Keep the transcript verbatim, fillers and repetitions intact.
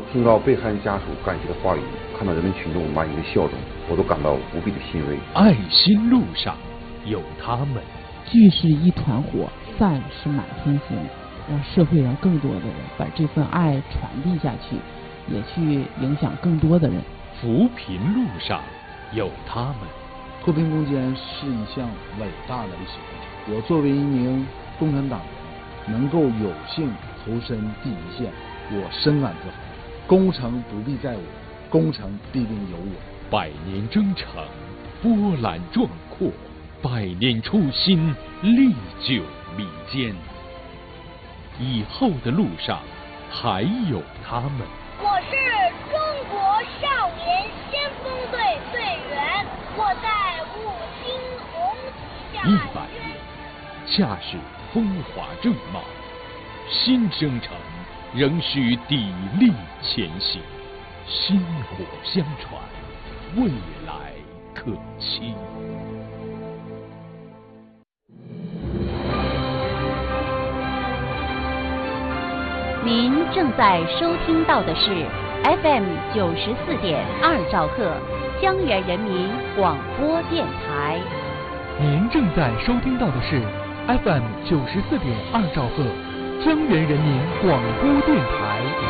我听到被害人家属感谢的话语，看到人民群众满意的笑容，我都感到无比的欣慰。 爱心路上有他们， 聚是一团火，散是满天星，让社会上更多的人把这份爱传递下去，也去影响更多的人。 扶贫路上有他们， 脱贫攻坚是一项伟大的历史工程。我作为一名共产党员，能够有幸投身第一线，我深感自豪。工程不必在我，工程必定有我。 百年征程，波澜壮阔；百年初心，历久弥坚。以后的路上还有他们。 我是中国少年先锋队队员，我在五星红旗下。 一百年，恰是风华正茂；新征程，仍需砥砺前行。薪火相传，未来可期。 您正在收听到的是 F M 九十四点二兆赫江源人民广播电台。 您正在收听到的是 F M 九十四点二兆赫江源人民广播电台。